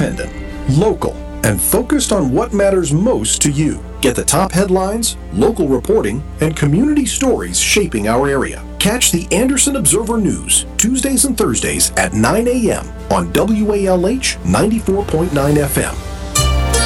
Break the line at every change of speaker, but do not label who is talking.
independent, local, and focused on what matters most to you. Get the top headlines, local reporting, and community stories shaping our area. Catch the Anderson Observer News Tuesdays and Thursdays at 9 a.m. on WALH 94.9 FM.